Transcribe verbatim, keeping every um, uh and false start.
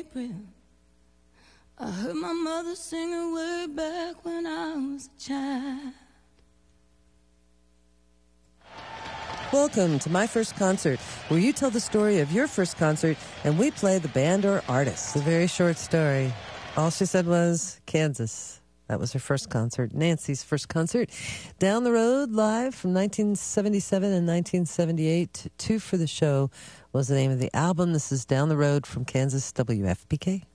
April. I heard my mother singing way back when I was a child. Welcome to My First Concert, where you tell the story of your first concert and we play the band or artist. It's a very short story. All she said was Kansas. That was her first concert, Nancy's first concert. Down the Road, live from nineteen seventy-seven and nineteen seventy-eight. Two for the Show was the name of the album. This is Down the Road from Kansas, W F P K.